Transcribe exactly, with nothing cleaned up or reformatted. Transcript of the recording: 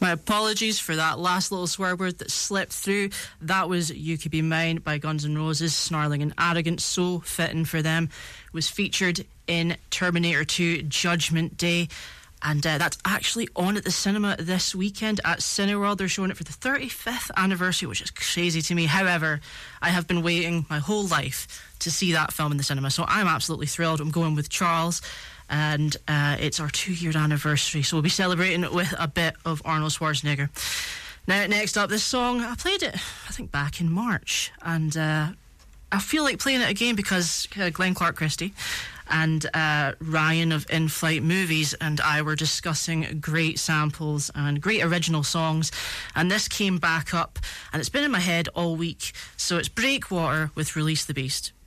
My apologies for that last little swear word that slipped through. That was You Could Be Mine by Guns N' Roses, snarling and arrogant, so fitting for them. It was featured in Terminator two Judgment Day, and uh, that's actually on at the cinema this weekend at Cineworld. They're showing it for the thirty-fifth anniversary, which is crazy to me. However, I have been waiting my whole life to see that film in the cinema, so I'm absolutely thrilled. I'm going with Charles, and uh, it's our two-year anniversary, so we'll be celebrating it with a bit of Arnold Schwarzenegger. Now, next up, this song, I played it, I think, back in March, and uh, I feel like playing it again because uh, Glenn Clark Christie and uh, Ryan of In-Flight Movies and I were discussing great samples and great original songs, and this came back up, and it's been in my head all week, so it's Breakwater with Release the Beast.